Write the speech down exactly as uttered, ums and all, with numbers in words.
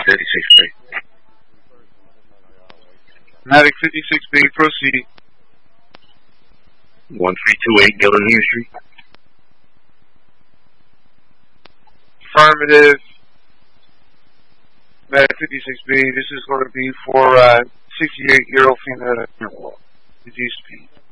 fifty-six B. Medic fifty-six B, proceed. one three two eight Gillingham Street. Affirmative. Medic fifty-six B, this is going to be for uh, sixty-eight-year-old female disease speed.